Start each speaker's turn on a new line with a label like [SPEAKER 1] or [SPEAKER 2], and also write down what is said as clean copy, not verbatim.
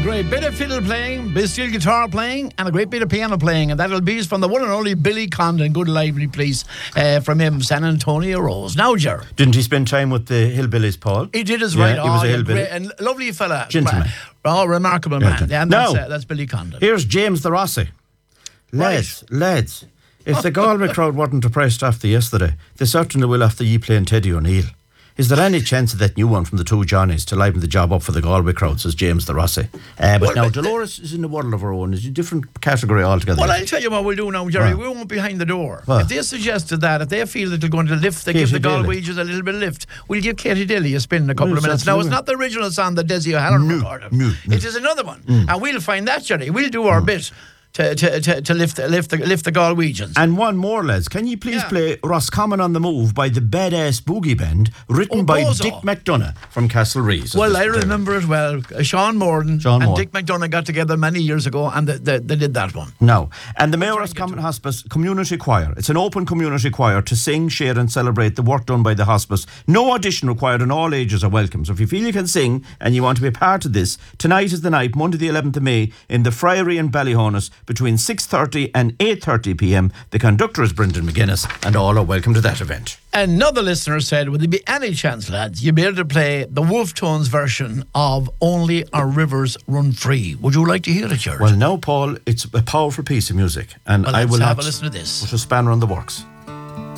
[SPEAKER 1] great bit of fiddle playing, bit of steel guitar playing, and a great bit of piano playing, and that'll be from the one and only Billy Condon. Good lively place from him, San Antonio Rose. Now, Ger.
[SPEAKER 2] Didn't he spend time with the hillbillies, Paul?
[SPEAKER 1] He did his right.
[SPEAKER 2] He was a hillbilly.
[SPEAKER 1] Great, and lovely fella.
[SPEAKER 2] Gentleman.
[SPEAKER 1] Oh, remarkable man. Yeah, and that's Billy Condon.
[SPEAKER 2] Here's James the Rossi. Lads, if the Galway crowd weren't depressed after yesterday, they certainly will after ye playing Teddy O'Neill. Is there any chance of that new one from the two Johnnies to liven the job up for the Galway crowd, says James the Rossi. But now Dolores is in the world of her own. It's a different category altogether.
[SPEAKER 1] Well, I'll tell you what we'll do now, Jerry. We won't be behind the door. If they suggested that, if they feel that they're going to lift, they give the Galways a little bit of lift, we'll give Katie Dilly a spin in a couple of minutes.
[SPEAKER 2] Absolutely.
[SPEAKER 1] Now, it's not the original song that Desi O'Halloran recorded. It is another one. And we'll find that, Jerry. We'll do our bit to lift the Galwegians.
[SPEAKER 2] And one more, lads. Can you please play Roscommon on the Move by the Badass Boogie Band, written by Dick McDonough from Castlereagh?
[SPEAKER 1] Well, I remember it well. Sean Morden and Dick McDonough got together many years ago, and they did that one.
[SPEAKER 2] No. And the Mayor Roscommon Hospice Community Choir. It's an open community choir to sing, share and celebrate the work done by the hospice. No audition required, and all ages are welcome. So if you feel you can sing and you want to be a part of this, tonight is the night, Monday the 11th of May, in the Friary in Ballyhonus, between 6:30 and 8:30 p.m. The conductor is Brendan McGuinness, and all are welcome to that event.
[SPEAKER 1] Another listener said, would there be any chance, lads, you'd be able to play the Wolf Tones version of Only Our Rivers Run Free? Would you like to hear it, George?
[SPEAKER 2] Well, no, Paul, it's a powerful piece of music, and
[SPEAKER 1] I will have a listen to this.
[SPEAKER 2] Put a spanner on the works.